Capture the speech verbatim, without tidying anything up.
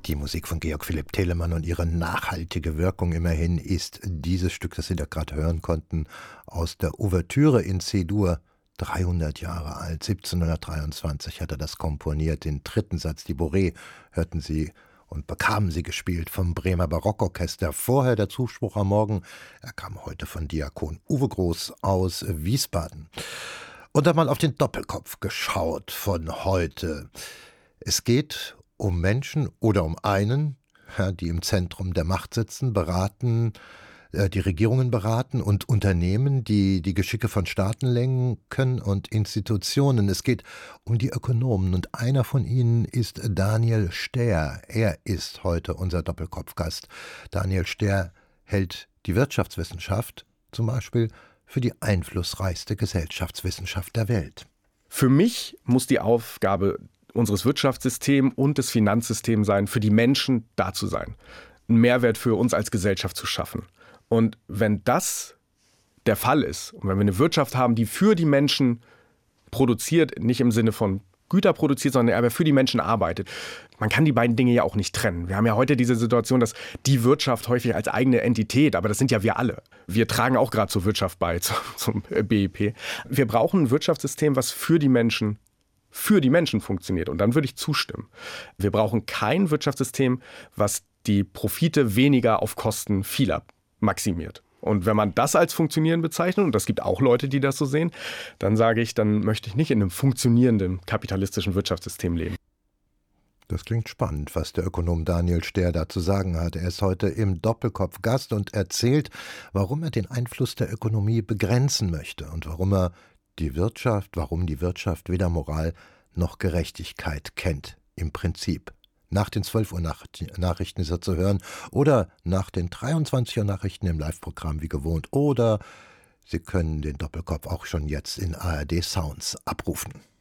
Die Musik von Georg Philipp Telemann und ihre nachhaltige Wirkung immerhin ist dieses Stück, das Sie da gerade hören konnten, aus der Ouvertüre in C-Dur, dreihundert Jahre alt. siebzehnhundertdreiundzwanzig hat er das komponiert. Den dritten Satz, die Bourrée, hörten Sie und bekamen Sie gespielt vom Bremer Barockorchester. Vorher der Zuspruch am Morgen, er kam heute von Diakon Uwe Groß aus Wiesbaden. Und einmal auf den Doppelkopf geschaut von heute. Es geht um Menschen oder um einen, ja, die im Zentrum der Macht sitzen, beraten, äh, die Regierungen beraten und Unternehmen, die die Geschicke von Staaten lenken können und Institutionen. Es geht um die Ökonomen und einer von ihnen ist Daniel Stähr. Er ist heute unser Doppelkopfgast. Daniel Stähr hält die Wirtschaftswissenschaft zum Beispiel für die einflussreichste Gesellschaftswissenschaft der Welt. Für mich muss die Aufgabe unseres Wirtschaftssystems und des Finanzsystems sein, für die Menschen da zu sein, einen Mehrwert für uns als Gesellschaft zu schaffen. Und wenn das der Fall ist und wenn wir eine Wirtschaft haben, die für die Menschen produziert, nicht im Sinne von Güter produziert, sondern aber für die Menschen arbeitet, man kann die beiden Dinge ja auch nicht trennen. Wir haben ja heute diese Situation, dass die Wirtschaft häufig als eigene Entität, aber das sind ja wir alle. Wir tragen auch gerade zur Wirtschaft bei, zum B I P. Wir brauchen ein Wirtschaftssystem, was für die Menschen für die Menschen funktioniert. Und dann würde ich zustimmen. Wir brauchen kein Wirtschaftssystem, was die Profite weniger auf Kosten vieler maximiert. Und wenn man das als funktionieren bezeichnet, und das gibt auch Leute, die das so sehen, dann sage ich, dann möchte ich nicht in einem funktionierenden kapitalistischen Wirtschaftssystem leben. Das klingt spannend, was der Ökonom Daniel Stähr da zu sagen hat. Er ist heute im Doppelkopf Gast und erzählt, warum er den Einfluss der Ökonomie begrenzen möchte und warum er die Wirtschaft, warum die Wirtschaft weder Moral noch Gerechtigkeit kennt, im Prinzip. Nach den zwölf Uhr Nachrichten ist er zu hören oder nach den dreiundzwanzig Uhr Nachrichten im Live-Programm wie gewohnt. Oder Sie können den Doppelkopf auch schon jetzt in A R D Sounds abrufen.